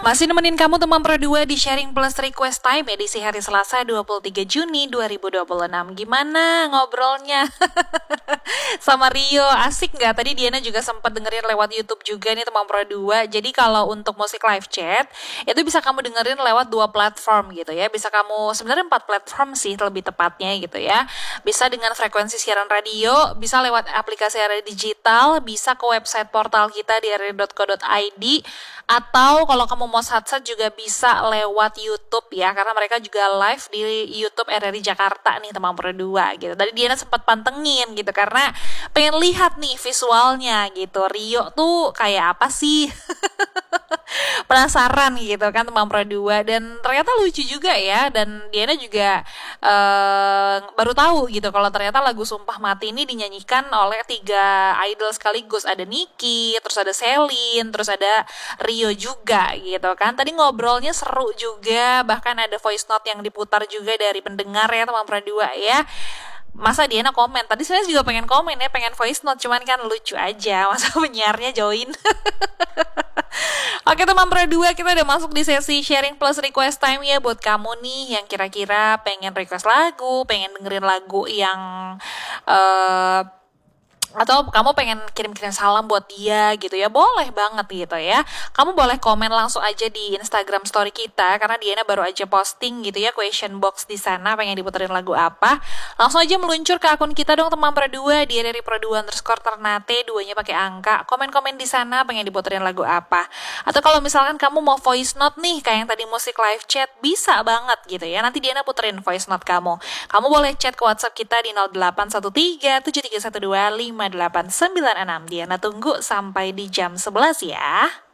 Masih nemenin kamu teman Pro 2 di Sharing Plus Request Time edisi hari Selasa 23 Juni 2026. Gimana ngobrolnya? Sama Rio, asik nggak? Tadi Diana juga sempat dengerin lewat YouTube juga nih teman Pro 2. Jadi kalau untuk musik live chat, itu bisa kamu dengerin lewat 2 platform gitu ya. Bisa kamu, sebenarnya 4 platform sih lebih tepatnya gitu ya. Bisa dengan frekuensi siaran radio, bisa lewat aplikasi radio digital, bisa ke website portal kita di rri.co.id, atau kalau kamu mau satset juga bisa lewat YouTube ya, karena mereka juga live di YouTube RRI Jakarta nih teman Pro 2 gitu. Tadi Diana sempat pantengin gitu karena pengen lihat nih visualnya gitu. Rio tuh kayak apa sih? Penasaran gitu kan teman Pro 2, dan ternyata lucu juga ya. Dan Diana juga baru tahu gitu kalau ternyata lagu Sumpah Mati ini dinyanyikan oleh 3 idol sekaligus. Ada Niki, terus ada Selin, terus ada Rio juga gitu kan. Tadi ngobrolnya seru juga, bahkan ada voice note yang diputar juga dari pendengar ya teman Pro 2 ya. Masa Diana komen, tadi sebenarnya juga pengen komen ya, pengen voice note, cuman kan lucu aja masa penyiarnya join. Oke teman Pro 2, kita udah masuk di sesi sharing plus request time ya. Buat kamu nih yang kira-kira pengen request lagu, pengen dengerin lagu yang atau kamu pengen kirim-kirim salam buat dia gitu ya, boleh banget gitu ya. Kamu boleh komen langsung aja di Instagram story kita, karena Diana baru aja posting gitu ya question box di sana, pengen diputerin lagu apa. Langsung aja meluncur ke akun kita dong teman Pro 2 di RRI Pro 2 _Ternate, 2-nya pakai angka. Komen-komen di sana pengen diputerin lagu apa. Atau kalau misalkan kamu mau voice note nih kayak yang tadi musik live chat, bisa banget gitu ya. Nanti Diana puterin voice note kamu. Kamu boleh chat ke WhatsApp kita di 0813 7312 5896. Diana tunggu sampai di jam 11 ya.